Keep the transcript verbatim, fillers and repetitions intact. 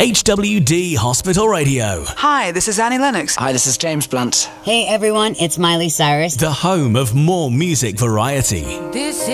H W D Hospital Radio. Hi, this is Annie Lennox. Hi, this is James Blunt. Hey everyone, it's Miley Cyrus. The home of more music variety. This